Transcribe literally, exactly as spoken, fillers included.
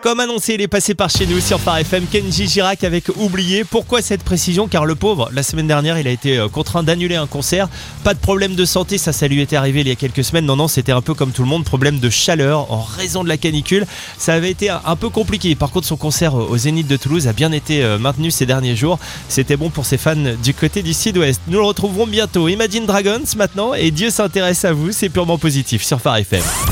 Comme annoncé, il est passé par chez nous sur Phare F M, Kenji Girac avec Oublié. Pourquoi cette précision ? Car le pauvre, la semaine dernière, il a été contraint d'annuler un concert. Pas de problème de santé, ça, ça lui était arrivé il y a quelques semaines. Non, non, c'était un peu comme tout le monde, problème de chaleur en raison de la canicule. Ça avait été un peu compliqué. Par contre, son concert au Zénith de Toulouse a bien été maintenu ces derniers jours. C'était bon pour ses fans du côté du Sud-Ouest. Nous le retrouverons bientôt. Imagine Dragons maintenant et Dieu s'intéresse à vous, c'est purement positif sur Phare F M.